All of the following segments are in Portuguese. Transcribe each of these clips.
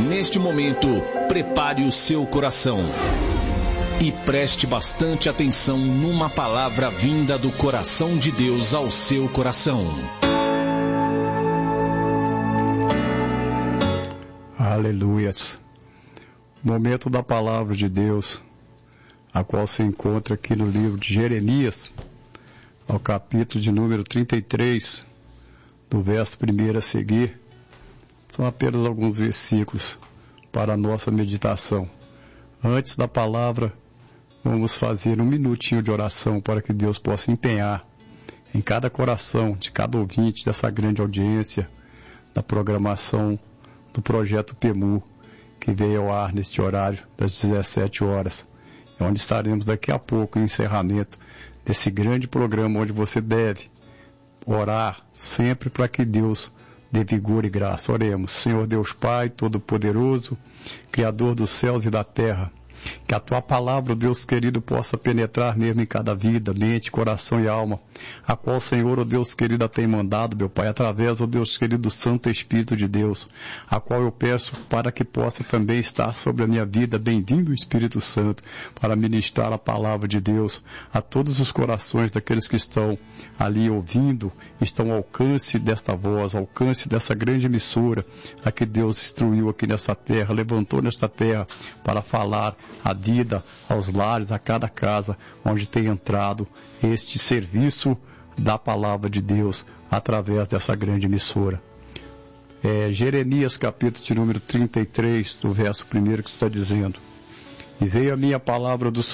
Neste momento, prepare o seu coração e preste bastante atenção numa palavra vinda do coração de Deus ao seu coração. Aleluias. Momento da palavra de Deus, a qual se encontra aqui no livro de Jeremias, ao capítulo de número 33, do verso 1 a seguir. São apenas alguns versículos para a nossa meditação. Antes da palavra, vamos fazer um minutinho de oração para que Deus possa empenhar em cada coração de cada ouvinte dessa grande audiência da programação do projeto PEMU, que veio ao ar neste horário das 17 horas, onde estaremos daqui a pouco em encerramento desse grande programa, onde você deve orar sempre para que Deus dê vigor e graça. Oremos. Senhor Deus Pai Todo-Poderoso, Criador dos céus e da terra, que a Tua palavra, Deus querido, possa penetrar mesmo em cada vida, mente, coração e alma, a qual, Senhor, ó Deus querido, a tem mandado, meu Pai, através, ó Deus querido, do Santo Espírito de Deus, a qual eu peço para que possa também estar sobre a minha vida. Bem-vindo, Espírito Santo, para ministrar a palavra de Deus a todos os corações daqueles que estão ali ouvindo, estão ao alcance desta voz, ao alcance dessa grande emissora, a que Deus instruiu aqui nessa terra, levantou nesta terra para falar a vida aos lares, a cada casa onde tem entrado este serviço da palavra de Deus através dessa grande emissora. Jeremias capítulo de número 33, do verso 1, que está dizendo: E veio a palavra do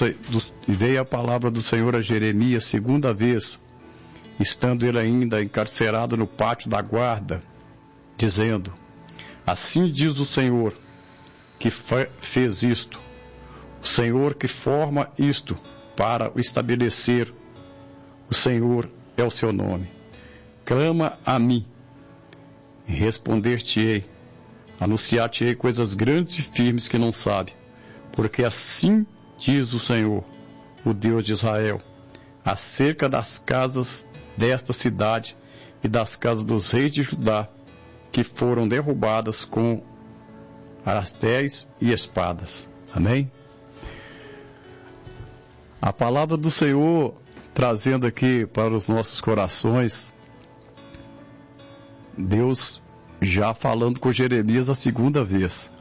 Senhor a Jeremias segunda vez, estando ele ainda encarcerado no pátio da guarda, dizendo: Assim diz o Senhor que fez isto, o Senhor que forma isto para o estabelecer, o Senhor é o seu nome. Clama a mim, e responder-te-ei, anunciar-te-ei coisas grandes e firmes que não sabe, porque assim diz o Senhor, o Deus de Israel, acerca das casas desta cidade e das casas dos reis de Judá, que foram derrubadas com arastéis e espadas. Amém? A palavra do Senhor trazendo aqui para os nossos corações, Deus já falando com Jeremias a segunda vez.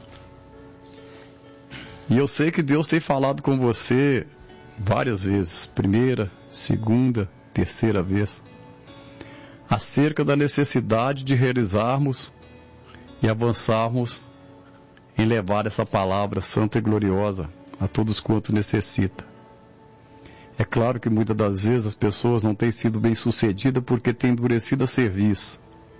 E eu sei que Deus tem falado com você várias vezes, primeira, segunda, terceira vez, acerca da necessidade de realizarmos e avançarmos em levar essa palavra santa e gloriosa a todos quanto necessita. É claro que muitas das vezes as pessoas não têm sido bem-sucedidas porque têm endurecido a serviço.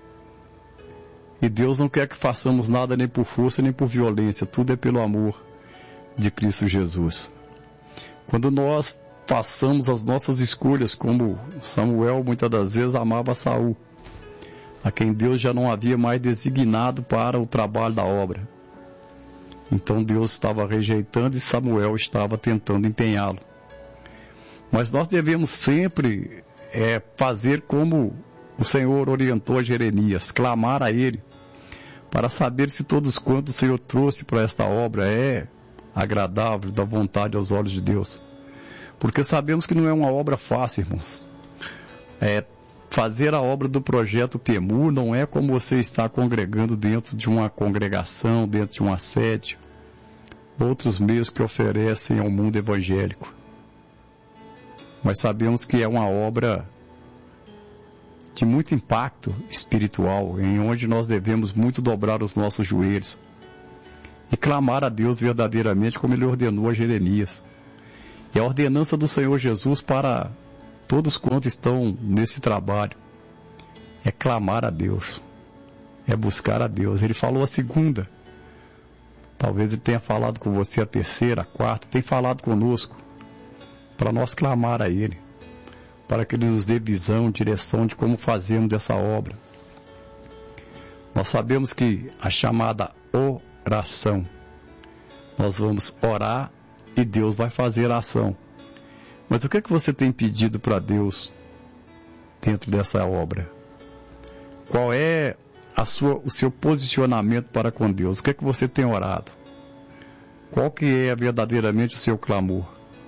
E Deus não quer que façamos nada nem por força nem por violência, tudo é pelo amor de Cristo Jesus. Quando nós façamos as nossas escolhas, como Samuel muitas das vezes amava Saul, a quem Deus já não havia mais designado para o trabalho da obra. Então Deus estava rejeitando e Samuel estava tentando empenhá-lo. Mas nós devemos sempre fazer como o Senhor orientou a Jeremias, clamar a Ele, para saber se todos quantos o Senhor trouxe para esta obra é agradável, da vontade aos olhos de Deus. Porque sabemos que não é uma obra fácil, irmãos. Fazer a obra do projeto PEMU não é como você está congregando dentro de uma congregação, dentro de uma sede, outros meios que oferecem ao mundo evangélico. Mas sabemos que é uma obra de muito impacto espiritual, em onde nós devemos muito dobrar os nossos joelhos e clamar a Deus verdadeiramente como Ele ordenou a Jeremias. E a ordenança do Senhor Jesus para todos quantos estão nesse trabalho é clamar a Deus, é buscar a Deus. Ele falou a segunda, talvez Ele tenha falado com você a terceira, a quarta, tem falado conosco, para nós clamar a Ele, para que Ele nos dê visão, direção de como fazemos dessa obra. Nós sabemos que a chamada oração, nós vamos orar e Deus vai fazer a ação. Mas o que é que você tem pedido para Deus dentro dessa obra? Qual é o seu posicionamento para com Deus. O que é que você tem orado? Qual que é verdadeiramente o seu clamor?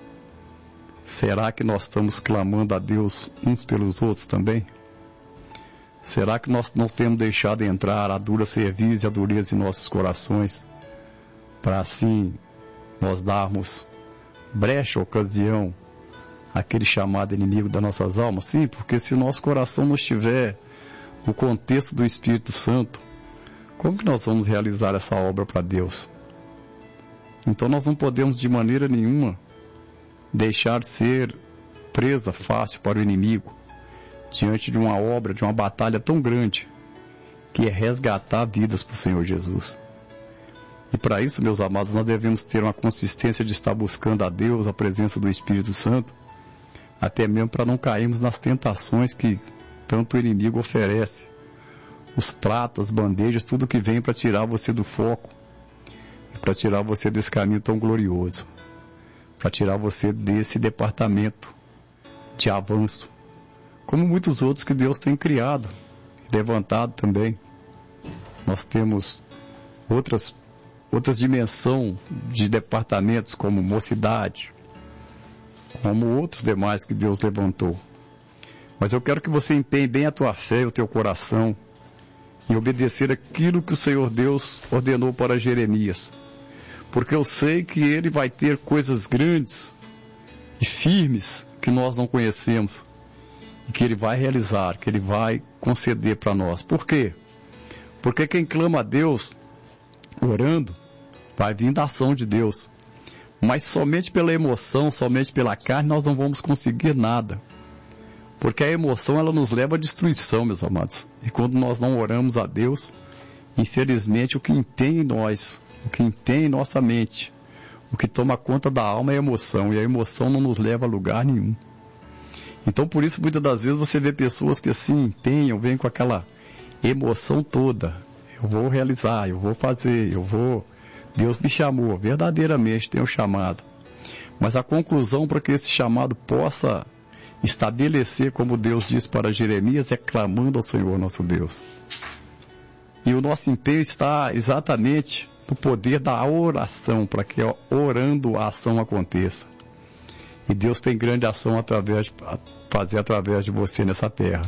Será que nós estamos clamando a Deus uns pelos outros também? Será que nós não temos deixado entrar a dura cerviz e a dureza em nossos corações, para assim nós darmos brecha, ocasião, àquele chamado inimigo das nossas almas? Sim, porque se o nosso coração não estiver no contexto do Espírito Santo, como que nós vamos realizar essa obra para Deus? Então nós não podemos de maneira nenhuma deixar de ser presa fácil para o inimigo, diante de uma obra, de uma batalha tão grande, que é resgatar vidas para o Senhor Jesus. E para isso, meus amados, nós devemos ter uma consistência de estar buscando a Deus, a presença do Espírito Santo, até mesmo para não cairmos nas tentações que tanto o inimigo oferece. Os pratos, as bandejas, tudo que vem para tirar você do foco, para tirar você desse caminho tão glorioso, para tirar você desse departamento de avanço, como muitos outros que Deus tem criado, levantado também. Nós temos outras dimensões de departamentos, como mocidade, como outros demais que Deus levantou. Mas eu quero que você empenhe bem a tua fé e o teu coração em obedecer aquilo que o Senhor Deus ordenou para Jeremias. Porque eu sei que ele vai ter coisas grandes e firmes que nós não conhecemos, e que ele vai realizar, que ele vai conceder para nós. Por quê? Porque quem clama a Deus, orando, vai vir da ação de Deus. Mas somente pela emoção, somente pela carne, nós não vamos conseguir nada. Porque a emoção, ela nos leva à destruição, meus amados. E quando nós não oramos a Deus, infelizmente o que empenha em nós, o que empenha em nossa mente, o que toma conta da alma é a emoção. E a emoção não nos leva a lugar nenhum. Então, por isso, muitas das vezes você vê pessoas que assim empenham, vêm com aquela emoção toda. Eu vou realizar, eu vou fazer, Deus me chamou, verdadeiramente tem um chamado. Mas a conclusão para que esse chamado possa estabelecer, como Deus disse para Jeremias, é clamando ao Senhor nosso Deus. E o nosso empenho está exatamente no poder da oração, para que orando a ação aconteça. E Deus tem grande ação a fazer através de você nessa terra.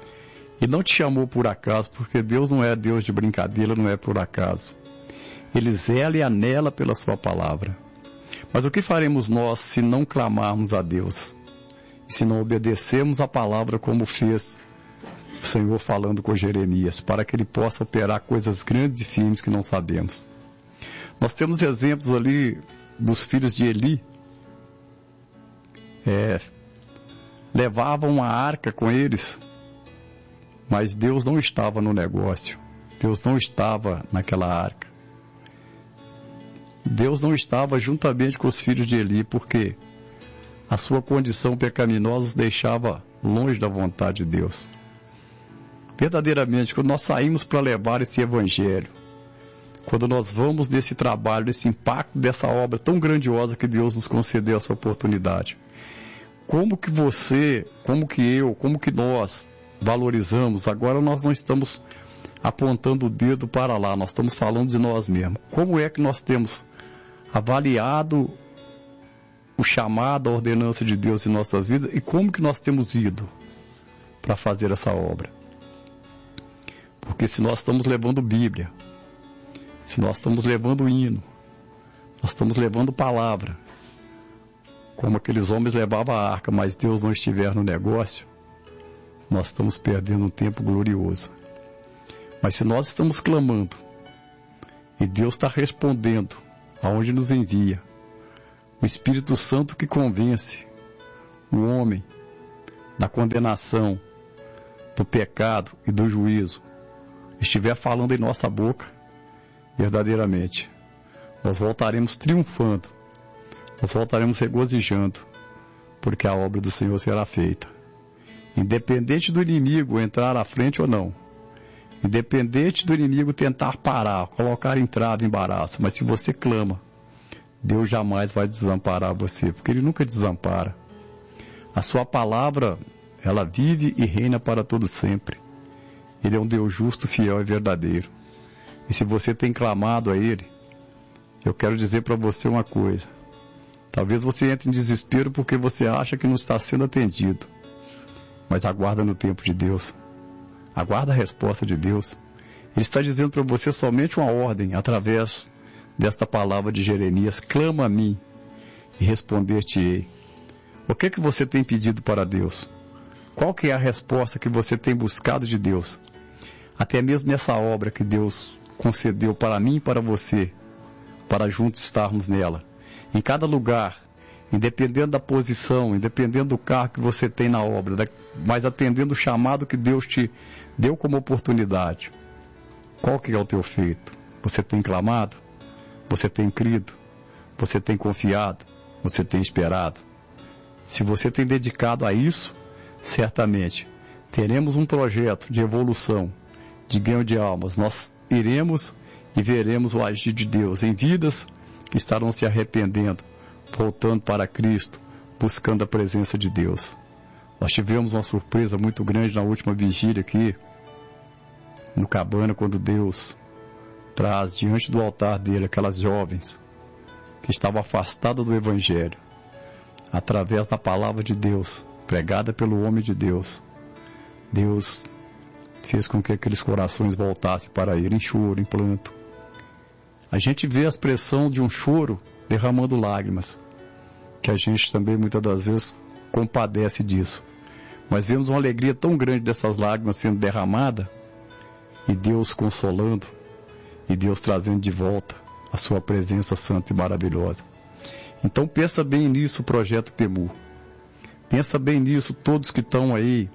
E não te chamou por acaso, porque Deus não é Deus de brincadeira, não é por acaso. Ele zela e anela pela sua palavra. Mas o que faremos nós se não clamarmos a Deus? E se não obedecermos a palavra como fez o Senhor falando com Jeremias, para que ele possa operar coisas grandes e firmes que não sabemos? Nós temos exemplos ali dos filhos de Eli, levavam uma arca com eles, mas Deus não estava no negócio. Deus não estava naquela arca. Deus não estava juntamente com os filhos de Eli, porque a sua condição pecaminosa os deixava longe da vontade de Deus. Verdadeiramente, quando nós saímos para levar esse evangelho, quando nós vamos nesse trabalho, nesse impacto dessa obra tão grandiosa que Deus nos concedeu essa oportunidade, como que você, como que eu, como que nós valorizamos? Agora nós não estamos apontando o dedo para lá, nós estamos falando de nós mesmos. Como é que nós temos avaliado o chamado, a ordenança de Deus em nossas vidas, e como que nós temos ido para fazer essa obra? Porque se nós estamos levando Bíblia, se nós estamos levando hino, nós estamos levando palavra, como aqueles homens levavam a arca, mas Deus não estiver no negócio, nós estamos perdendo um tempo glorioso. Mas se nós estamos clamando, e Deus está respondendo aonde nos envia, o Espírito Santo que convence o homem da condenação, do pecado e do juízo, estiver falando em nossa boca, verdadeiramente, nós voltaremos triunfando, nós voltaremos regozijando, porque a obra do Senhor será feita. Independente do inimigo entrar à frente ou não, independente do inimigo tentar parar, colocar entrada em embaraço, mas se você clama, Deus jamais vai desamparar você, porque Ele nunca desampara. A sua palavra, ela vive e reina para todo sempre. Ele é um Deus justo, fiel e verdadeiro. E se você tem clamado a Ele, eu quero dizer para você uma coisa. Talvez você entre em desespero porque você acha que não está sendo atendido. Mas aguarda no tempo de Deus. Aguarda a resposta de Deus. Ele está dizendo para você somente uma ordem através desta palavra de Jeremias: clama a mim e responder-te-ei. O que é que você tem pedido para Deus? Qual que é a resposta que você tem buscado de Deus? Até mesmo nessa obra que Deus concedeu para mim e para você, para juntos estarmos nela. Em cada lugar, independente da posição, independente do cargo que você tem na obra, mas atendendo o chamado que Deus te deu como oportunidade. Qual que é o teu feito? Você tem clamado? Você tem crido? Você tem confiado? Você tem esperado? Se você tem dedicado a isso, certamente teremos um projeto de evolução, de ganho de almas. Nós iremos e veremos o agir de Deus em vidas que estarão se arrependendo, voltando para Cristo, buscando a presença de Deus. Nós tivemos uma surpresa muito grande na última vigília aqui, no Cabana, quando Deus traz diante do altar dele aquelas jovens que estavam afastadas do Evangelho, através da palavra de Deus, pregada pelo homem de Deus. Deus fez com que aqueles corações voltassem para Ele em choro, em pranto. A gente vê a expressão de um choro derramando lágrimas, que a gente também muitas das vezes compadece disso. Mas vemos uma alegria tão grande dessas lágrimas sendo derramadas, e Deus consolando, e Deus trazendo de volta a sua presença santa e maravilhosa. Então pensa bem nisso, o projeto PEMU. Pensa bem nisso, todos que estão aí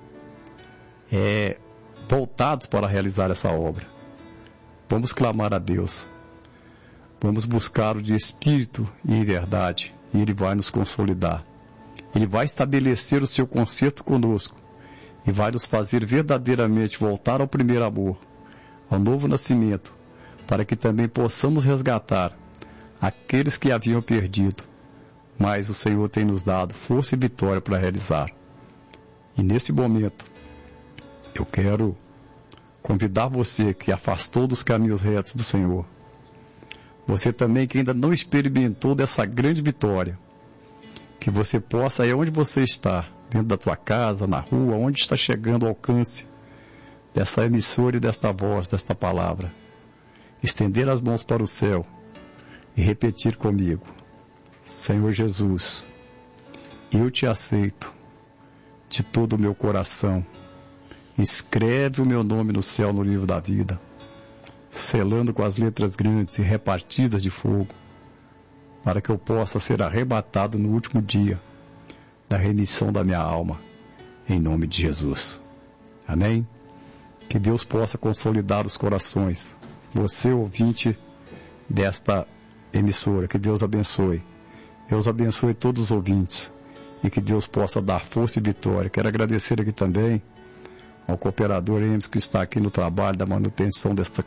voltados para realizar essa obra. Vamos clamar a Deus. Vamos buscar-o de espírito e em verdade, e Ele vai nos consolidar. Ele vai estabelecer o seu concerto conosco e vai nos fazer verdadeiramente voltar ao primeiro amor, ao novo nascimento, para que também possamos resgatar aqueles que haviam perdido. Mas o Senhor tem nos dado força e vitória para realizar. E nesse momento, eu quero convidar você que afastou dos caminhos retos do Senhor, você também que ainda não experimentou dessa grande vitória, que você possa, aí onde você está, dentro da tua casa, na rua, onde está chegando o alcance dessa emissora e desta voz, desta palavra, estender as mãos para o céu e repetir comigo: Senhor Jesus, eu te aceito de todo o meu coração. Escreve o meu nome no céu, no livro da vida, selando com as letras grandes e repartidas de fogo, para que eu possa ser arrebatado no último dia da remissão da minha alma, em nome de Jesus. Amém? Que Deus possa consolidar os corações. Você, ouvinte desta emissora, que Deus abençoe. Deus abençoe todos os ouvintes e que Deus possa dar força e vitória. Quero agradecer aqui também ao cooperador Emes, que está aqui no trabalho da manutenção desta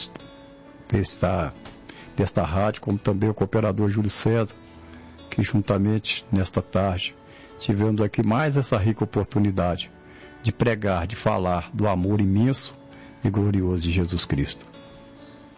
rádio, como também o cooperador Júlio César, que juntamente nesta tarde tivemos aqui mais essa rica oportunidade de pregar, de falar do amor imenso e glorioso de Jesus Cristo.